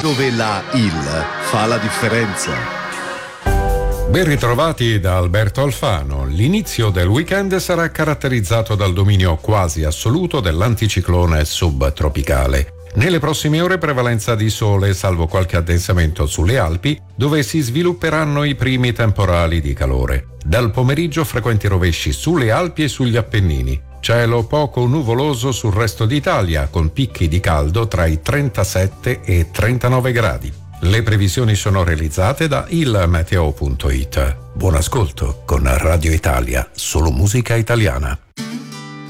dove la il fa la differenza. Ben ritrovati da Alberto Alfano. L'inizio del weekend sarà caratterizzato dal dominio quasi assoluto dell'anticiclone subtropicale. Nelle prossime ore prevalenza di sole, salvo qualche addensamento sulle Alpi, dove si svilupperanno i primi temporali di calore. Dal pomeriggio frequenti rovesci sulle Alpi e sugli Appennini. Cielo poco nuvoloso sul resto d'Italia, con picchi di caldo tra i 37 e 39 gradi. Le previsioni sono realizzate da ilmeteo.it. Buon ascolto con Radio Italia, solo musica italiana.